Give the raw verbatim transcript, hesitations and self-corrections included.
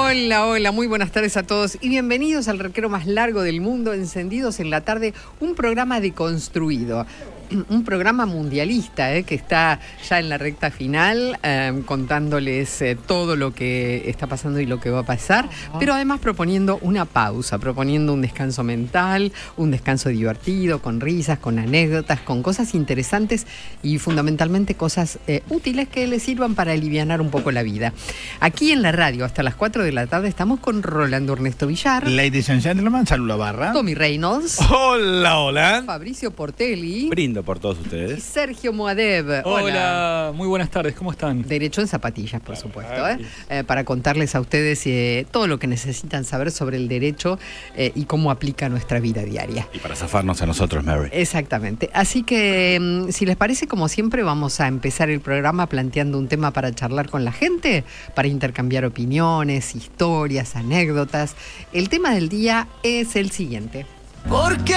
Hola, hola, muy buenas tardes a todos y bienvenidos al Recreo más largo del mundo, Encendidos en la Tarde, un programa deconstruido. Un programa mundialista eh, que está ya en la recta final, eh, contándoles eh, todo lo que está pasando y lo que va a pasar, pero además proponiendo una pausa, proponiendo un descanso mental, un descanso divertido, con risas, con anécdotas, con cosas interesantes y fundamentalmente cosas eh, útiles que les sirvan para alivianar un poco la vida. Aquí en la radio, hasta las cuatro de la tarde, estamos con Rolando Ernesto Villar. Ladies and gentlemen, Salud Barra. Tommy Reynolds. Hola, hola. Fabricio Portelli. Brindo por todos Y ustedes. Sergio Moadev. Hola. Hola, muy buenas tardes, ¿cómo están? Derecho en zapatillas, por supuesto, ¿eh? Eh, para contarles a ustedes eh, todo lo que necesitan saber sobre el derecho eh, y cómo aplica a nuestra vida diaria. Y para zafarnos a nosotros, Mary. Exactamente. Así que, si les parece, como siempre, vamos a empezar el programa planteando un tema para charlar con la gente, para intercambiar opiniones, historias, anécdotas. El tema del día es el siguiente. Porque